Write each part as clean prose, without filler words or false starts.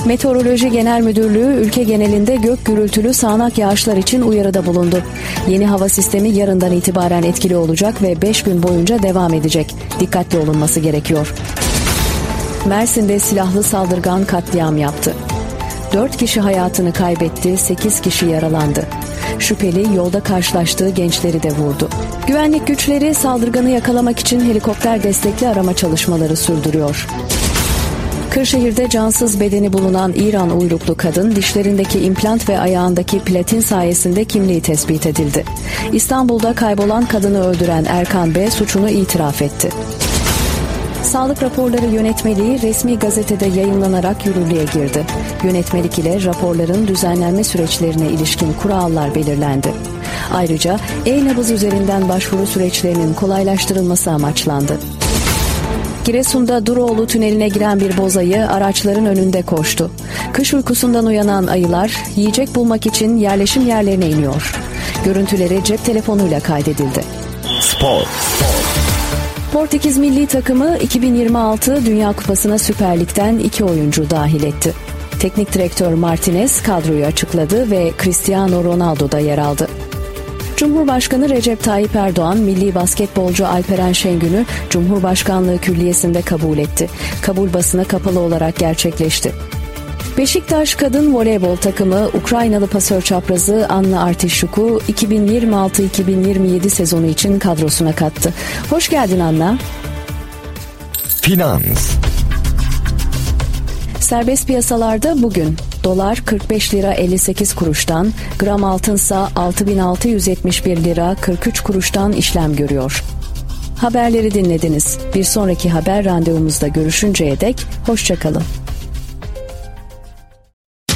Meteoroloji Genel Müdürlüğü ülke genelinde gök gürültülü sağanak yağışlar için uyarıda bulundu. Yeni hava sistemi yarından itibaren etkili olacak ve 5 gün boyunca devam edecek. Dikkatli olunması gerekiyor. Mersin'de silahlı saldırgan katliam yaptı. 4 kişi hayatını kaybetti, 8 kişi yaralandı. Şüpheli yolda karşılaştığı gençleri de vurdu. Güvenlik güçleri saldırganı yakalamak için helikopter destekli arama çalışmaları sürdürüyor. Kırşehir'de cansız bedeni bulunan İran uyruklu kadın dişlerindeki implant ve ayağındaki platin sayesinde kimliği tespit edildi. İstanbul'da kaybolan kadını öldüren Erkan B. suçunu itiraf etti. Sağlık raporları yönetmeliği resmi gazetede yayınlanarak yürürlüğe girdi. Yönetmelik ile raporların düzenlenme süreçlerine ilişkin kurallar belirlendi. Ayrıca e-nabız üzerinden başvuru süreçlerinin kolaylaştırılması amaçlandı. Giresun'da Duroğlu Tüneli'ne giren bir boz ayı araçların önünde koştu. Kış uykusundan uyanan ayılar yiyecek bulmak için yerleşim yerlerine iniyor. Görüntüleri cep telefonuyla kaydedildi. Spor. Portekiz milli takımı 2026 Dünya Kupası'na Süper Lig'den 2 oyuncu dahil etti. Teknik direktör Martinez kadroyu açıkladı ve Cristiano Ronaldo da yer aldı. Cumhurbaşkanı Recep Tayyip Erdoğan, milli basketbolcu Alperen Şengün'ü Cumhurbaşkanlığı Külliyesi'nde kabul etti. Kabul basına kapalı olarak gerçekleşti. Beşiktaş kadın voleybol takımı Ukraynalı pasör çaprazı Anna Artişuk'u 2026-2027 sezonu için kadrosuna kattı. Hoş geldin Anna. Finans. Serbest piyasalarda bugün dolar 45 lira 58 kuruştan, gram altınsa 6.671 lira 43 kuruştan işlem görüyor. Haberleri dinlediniz. Bir sonraki haber randevumuzda görüşünceye dek hoşça kalın.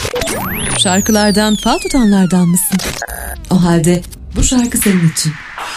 Şarkılardan fal tutanlardan mısın? O halde bu şarkı senin için.